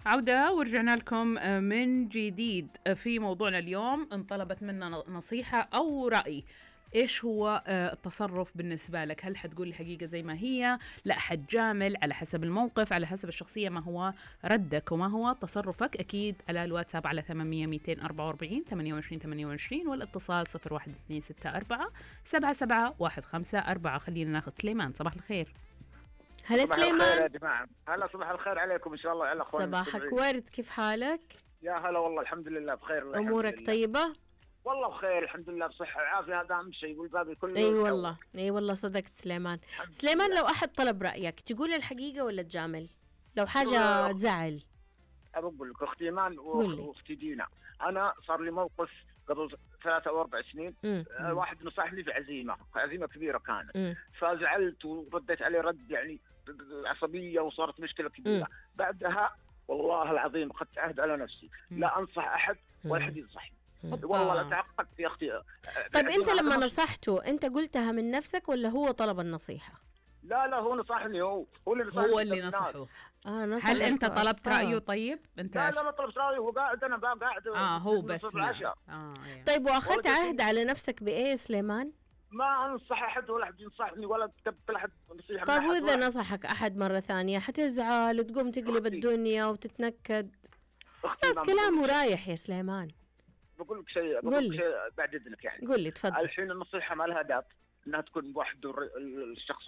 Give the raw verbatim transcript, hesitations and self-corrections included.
عودة ورجعنا لكم من جديد. في موضوعنا اليوم انطلبت منا نصيحة أو رأي. إيش هو التصرف بالنسبة لك؟ هل حتقول الحقيقة زي ما هي؟ لا حتجامل؟ على حسب الموقف، على حسب الشخصية، ما هو ردك وما هو تصرفك؟ أكيد على الواتساب على ثمانمية مئتين وأربعة وأربعين ثمانية وعشرين ثمانية وعشرين والاتصال صفر واحد اثنين ستة أربعة سبعة سبعة واحد خمسة أربعة. خلينا ناخذ سليمان. صباح الخير. هلا سليمان. يا جماعة هلا صباح الخير عليكم إن شاء الله. يا أخوان صباحك ورد، كيف حالك؟ يا هلا والله الحمد لله بخير. أمورك طيبة؟ والله بخير الحمد لله بصحة وعافية، هذا أهم شيء والباقي كله. أي والله أي والله صدقت سليمان. سليمان لو أحد طلب رأيك تقول الحقيقة ولا تجامل؟ لو حاجة تزعل. أقول لك أختي إيمان وأختي دينا، أنا صار لي موقف قبل ثلاثة أو أربع سنين. م. واحد نصحني في عزيمة عزيمة كبيرة كانت. م. فزعلت ورديت عليه رد يعني عصبية وصارت مشكلة كبيرة. م. بعدها والله العظيم أخذت عهد على نفسي م. لا أنصح أحد ولا أحد ينصحني. والله لا تعقدت يا أختي. طيب أنت لما نصحته أنت قلتها من نفسك ولا هو طلب النصيحة؟ لا لا هو نصحني، هو هو اللي نصحني. هو اللي نصحه. آه هل أنت طلبت رأيه؟ طيب أنت لا لا ما طلبت رأيه، هو قاعد أنا بقى قاعد. آه هو بس آه يعني. طيب وأخذت عهد على نفسك بإيه سليمان؟ ما أنصح أحد ولا أحد ينصحني ولا تقبل أحد نصيحة. طيب وإذا نصحك أحد مرة ثانية حتزعل وتقوم تقلب الدنيا وتتنكد. خلاص كلامه رايح يا سليمان. بقول لك شيء بقول لك شيء بعد إذنك يعني. قول لي تفضل. الحين النصيحة ما لها داعي انها تكون بواحد الشخص